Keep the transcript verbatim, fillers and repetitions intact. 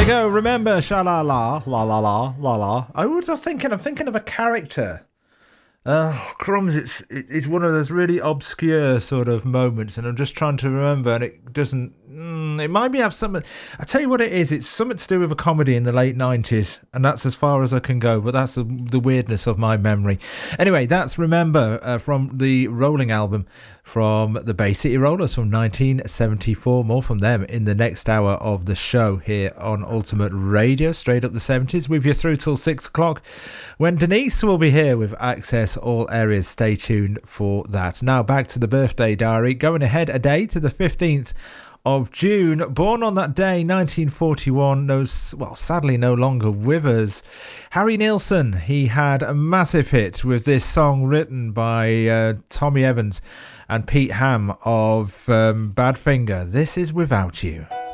go. Remember, sha la la la la la la la. I was thinking. I'm thinking of a character. Oh, crumbs! It's it, it's one of those really obscure sort of moments, and I'm just trying to remember, and it doesn't. Mm, it might be have something. I tell you what it is. It's something to do with a comedy in the late nineties, and that's as far as I can go. But that's the, the weirdness of my memory. Anyway, that's Remember uh, from the Rolling album from the Bay City Rollers from nineteen seventy-four. More from them in the next hour of the show here on Ultimate Radio, straight up the seventies, with you through till six o'clock, when Denise will be here with Access All Areas. Stay tuned for that. Now back to the birthday diary, going ahead a day to the fifteenth of June. Born on that day, nineteen forty-one, no, well, sadly no longer with us, Harry Nilsson. He had a massive hit with this song written by uh, Tommy Evans and Pete Ham of um, Badfinger. This is Without You.